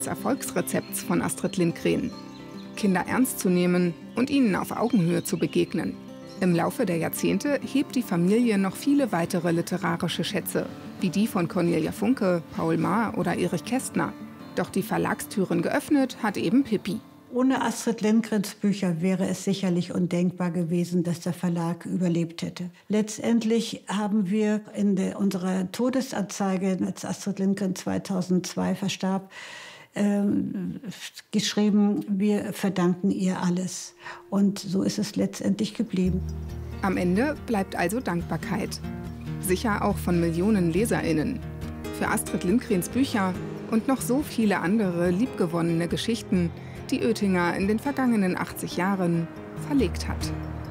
Erfolgsrezepts von Astrid Lindgren. Kinder ernst zu nehmen und ihnen auf Augenhöhe zu begegnen. Im Laufe der Jahrzehnte hebt die Familie noch viele weitere literarische Schätze, wie die von Cornelia Funke, Paul Maar oder Erich Kästner. Doch die Verlagstüren geöffnet hat eben Pippi. Ohne Astrid Lindgrens Bücher wäre es sicherlich undenkbar gewesen, dass der Verlag überlebt hätte. Letztendlich haben wir in unserer Todesanzeige, als Astrid Lindgren 2002 verstarb, geschrieben, wir verdanken ihr alles. Und so ist es letztendlich geblieben. Am Ende bleibt also Dankbarkeit. Sicher auch von Millionen LeserInnen. Für Astrid Lindgrens Bücher und noch so viele andere liebgewonnene Geschichten, die Oetinger in den vergangenen 80 Jahren verlegt hat.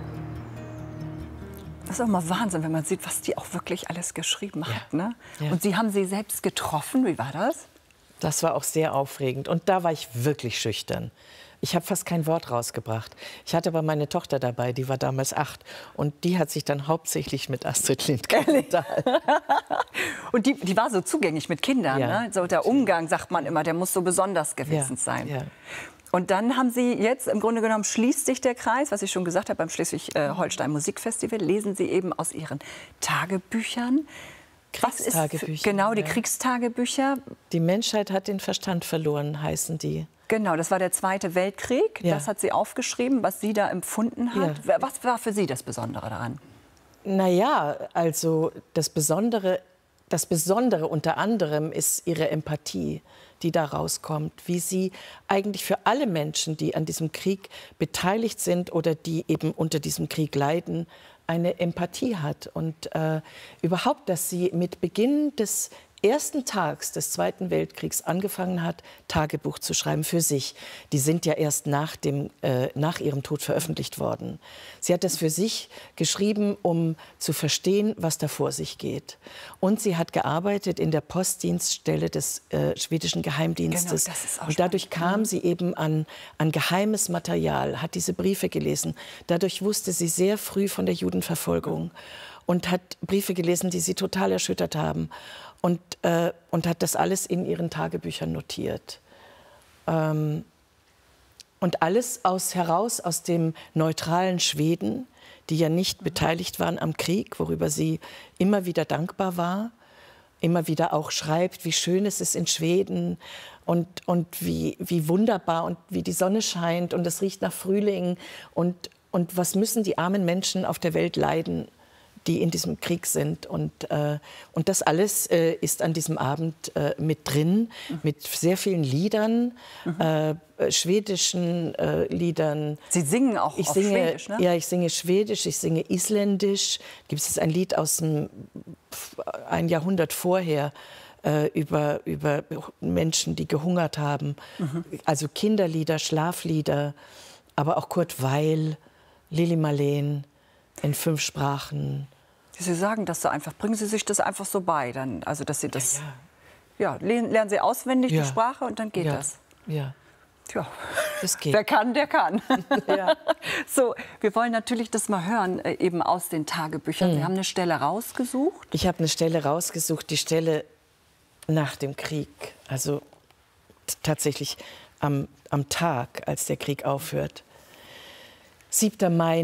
Das ist auch mal Wahnsinn, wenn man sieht, was die auch wirklich alles geschrieben hat. Ne? Ja. Und Sie haben sie selbst getroffen. Wie war das? Das war auch sehr aufregend. Und da war ich wirklich schüchtern. Ich habe fast kein Wort rausgebracht. Ich hatte aber meine Tochter dabei, die war damals 8. Und die hat sich dann hauptsächlich mit Astrid Lindgren unterhalten. Und die war so zugänglich mit Kindern. Ja. Ne? So der Umgang, sagt man immer, der muss so besonders gewesen sein. Ja. Und dann haben Sie jetzt, im Grunde genommen, schließt sich der Kreis, was ich schon gesagt habe, beim Schleswig-Holstein Musikfestival, lesen Sie eben aus Ihren Tagebüchern. Kriegstagebücher. Genau, die Kriegstagebücher. Die Menschheit hat den Verstand verloren, heißen die. Genau, das war der Zweite Weltkrieg. Ja. Das hat sie aufgeschrieben, was sie da empfunden hat. Ja. Was war für Sie das Besondere daran? Naja, also das Besondere unter anderem ist ihre Empathie, die da rauskommt, wie sie eigentlich für alle Menschen, die an diesem Krieg beteiligt sind oder die eben unter diesem Krieg leiden, eine Empathie hat. Und überhaupt, dass sie mit Beginn des ersten Tags des Zweiten Weltkriegs angefangen hat, Tagebuch zu schreiben für sich. Die sind ja erst nach ihrem Tod veröffentlicht worden. Sie hat das für sich geschrieben, um zu verstehen, was da vor sich geht. Und sie hat gearbeitet in der Postdienststelle des schwedischen Geheimdienstes. Genau, das ist auch und dadurch kam sie eben an geheimes Material, hat diese Briefe gelesen. Dadurch wusste sie sehr früh von der Judenverfolgung und hat Briefe gelesen, die sie total erschüttert haben. Und hat das alles in ihren Tagebüchern notiert. Und alles heraus aus dem neutralen Schweden, die ja nicht beteiligt waren am Krieg, worüber sie immer wieder dankbar war, immer wieder auch schreibt, wie schön es ist in Schweden und wie wunderbar und wie die Sonne scheint und es riecht nach Frühling und was müssen die armen Menschen auf der Welt leiden, die in diesem Krieg sind. Und das alles ist an diesem Abend mit drin, mit sehr vielen Liedern, schwedischen Liedern. Sie singen auch auf Schwedisch, ne? Ja, ich singe Schwedisch, ich singe Isländisch. Gibt es ein Lied aus ein Jahrhundert vorher, über Menschen, die gehungert haben. Also Kinderlieder, Schlaflieder, aber auch Kurt Weill, Lili Marleen. In 5 Sprachen. Sie sagen das so einfach. Bringen Sie sich das einfach so bei, dann, also dass Sie das, lernen Sie auswendig die Sprache und dann geht das. Ja. Tja, das geht. Wer kann, der kann. Ja. So, wir wollen natürlich das mal hören, eben aus den Tagebüchern. Sie haben eine Stelle rausgesucht. Ich habe eine Stelle rausgesucht, die Stelle nach dem Krieg. Also tatsächlich am Tag, als der Krieg aufhört. 7. Mai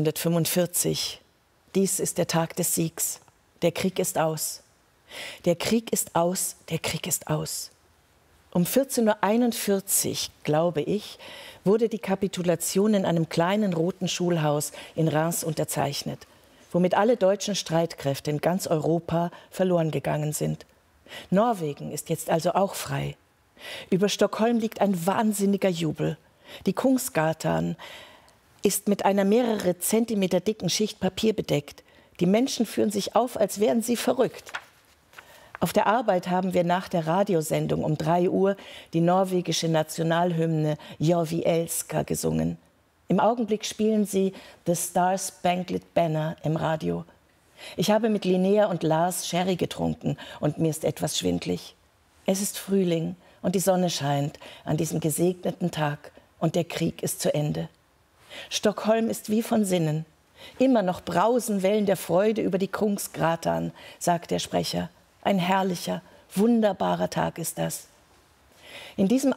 1945. Dies ist der Tag des Siegs. Der Krieg ist aus. Der Krieg ist aus, der Krieg ist aus. Um 14:41 Uhr, glaube ich, wurde die Kapitulation in einem kleinen roten Schulhaus in Reims unterzeichnet, womit alle deutschen Streitkräfte in ganz Europa verloren gegangen sind. Norwegen ist jetzt also auch frei. Über Stockholm liegt ein wahnsinniger Jubel. Die Kungsgatan ist mit einer mehrere Zentimeter dicken Schicht Papier bedeckt. Die Menschen führen sich auf, als wären sie verrückt. Auf der Arbeit haben wir nach der Radiosendung um 3 Uhr die norwegische Nationalhymne Jorvi Elska gesungen. Im Augenblick spielen sie The Star Spangled Banner im Radio. Ich habe mit Linnea und Lars Sherry getrunken und mir ist etwas schwindlig. Es ist Frühling und die Sonne scheint an diesem gesegneten Tag und der Krieg ist zu Ende. Stockholm ist wie von Sinnen. Immer noch brausen Wellen der Freude über die Kungsgatan, sagt der Sprecher. Ein herrlicher, wunderbarer Tag ist das. In diesem